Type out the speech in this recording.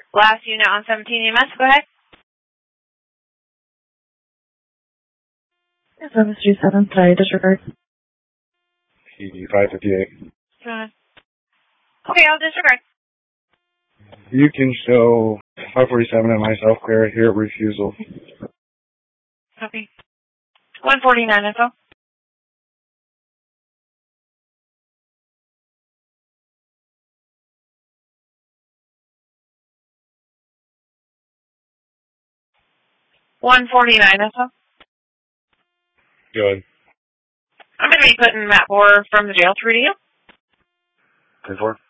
Last unit on 17 EMS, go ahead. 737, sorry, disregard. P558. Okay, I'll disregard. You can show 547 and myself clear here, refusal. Copy. 149 info. info. Good. I'm going to be putting Matt Bohr from the jail through to you. 10-4.